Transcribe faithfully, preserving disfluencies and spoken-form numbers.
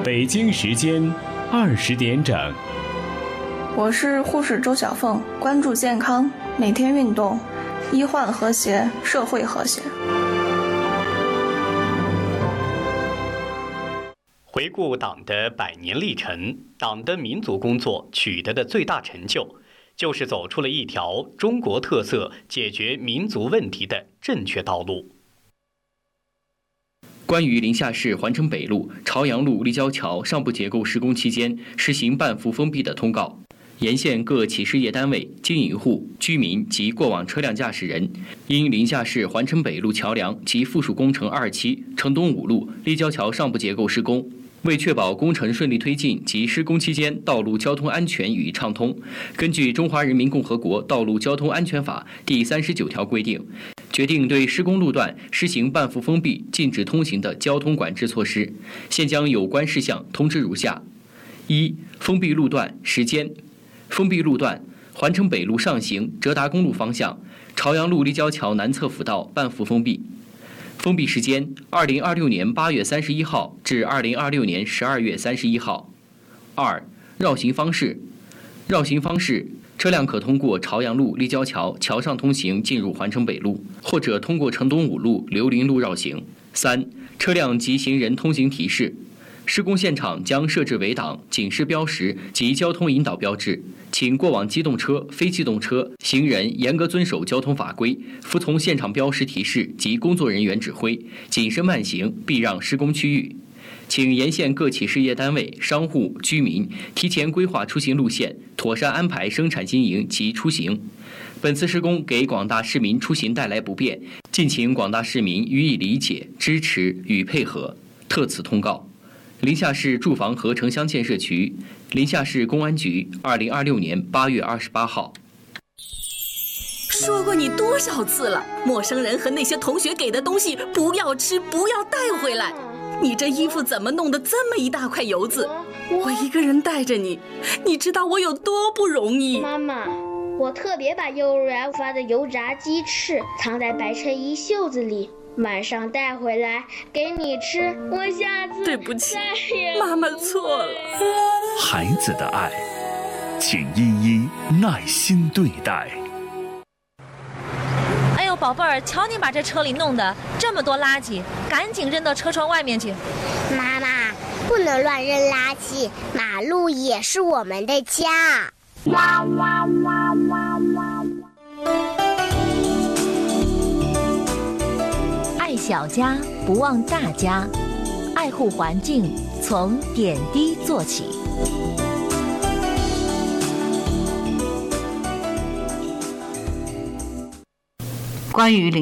北京时间二十点整。 我是护士周小凤，关注健康，每天运动，医患和谐，社会和谐。 回顾党的百年历程，党的民族工作取得的最大成就，就是走出了一条中国特色解决民族问题的正确道路。 关于临夏市环城北路、朝阳路立交桥上部结构施工期间实行半幅封闭的通告，沿线各企事业单位、经营户、居民及过往车辆驾驶人，因临夏市环城北路桥梁及附属工程二期城东五路立交桥上部结构施工，为确保工程顺利推进及施工期间道路交通安全与畅通，根据《中华人民共和国道路交通安全法》第三十九条规定，决定对施工路段施行半幅封闭、禁止通行的交通管制措施。现将有关事项通知如下：一、封闭路段时间。封闭路段：环城北路上行哲达公路方向，朝阳路立交桥南侧辅道半幅封闭。封闭时间：二零二六年八月三十一号至二零二六年十二月三十一号。二、绕行方式。绕行方式：车辆可通过朝阳路立交桥桥上通行进入环城北路，或者通过城东五路刘林路绕行。三、车辆及行人通行提示。施工现场将设置围挡、警示标识及交通引导标志，请过往机动车、非机动车、行人严格遵守交通法规，服从现场标识提示及工作人员指挥，谨慎慢行，避让施工区域。请沿线各企事业单位、商户、居民提前规划出行路线，妥善安排生产经营及出行。本次施工给广大市民出行带来不便，敬请广大市民予以理解、支持与配合。特此通告。临夏市住房和城乡建设局、临夏市公安局，二零二六年八月二十八号。 说过你多少次了，陌生人和那些同学给的东西不要吃，不要带回来。你这衣服怎么弄得这么一大块油渍？我一个人带着你，你知道我有多不容易。 妈妈，我特别把幼儿园发的油炸鸡翅藏在白衬衣袖子里，晚上带回来给你吃。我下次对不起，妈妈错了。 孩子的爱，请一一耐心对待。 哎呦，宝贝儿，瞧你把这车里弄的这么多垃圾，赶紧扔到车窗外面去。 妈妈，不能乱扔垃圾，马路也是我们的家。 爱小家，不忘大家，爱护环境，从点滴做起。 关于零